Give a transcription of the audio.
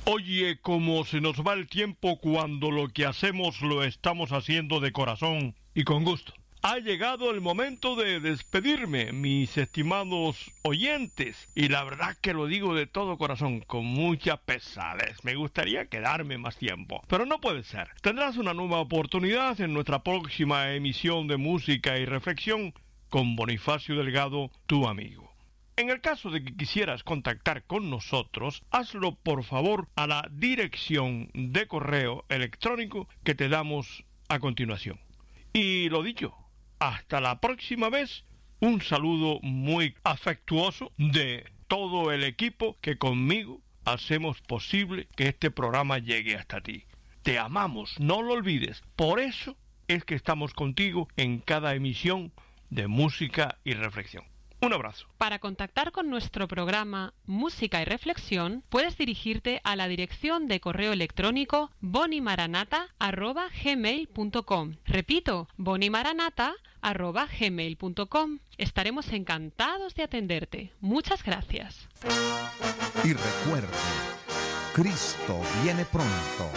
Oye, cómo se nos va el tiempo cuando lo que hacemos lo estamos haciendo de corazón y con gusto. Ha llegado el momento de despedirme, mis estimados oyentes, y la verdad que lo digo de todo corazón, con mucha pesadez. Me gustaría quedarme más tiempo, pero no puede ser. Tendrás una nueva oportunidad en nuestra próxima emisión de Música y Reflexión con Bonifacio Delgado, tu amigo. En el caso de que quisieras contactar con nosotros, hazlo por favor a la dirección de correo electrónico que te damos a continuación. Y lo dicho, hasta la próxima vez, un saludo muy afectuoso de todo el equipo que conmigo hacemos posible que este programa llegue hasta ti. Te amamos, no lo olvides. Por eso es que estamos contigo en cada emisión de Música y Reflexión. Un abrazo. Para contactar con nuestro programa Música y Reflexión, puedes dirigirte a la dirección de correo electrónico bonimaranata@gmail.com. Repito, bonimaranata@gmail.com. Estaremos encantados de atenderte. Muchas gracias. Y recuerde, Cristo viene pronto.